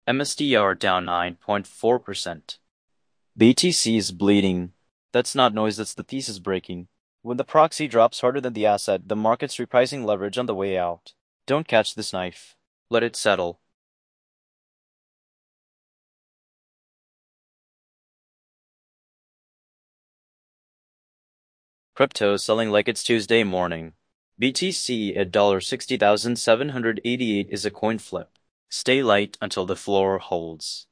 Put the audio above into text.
MSTR down 9.4%. BTC is bleeding. That's not noise, that's the thesis breaking. When the proxy drops harder than the asset, the market's repricing leverage on the way out. Don't catch this knife. Let it settle. Crypto selling like it's Tuesday morning. BTC at $60,788 is a coin flip. Stay light until the floor holds.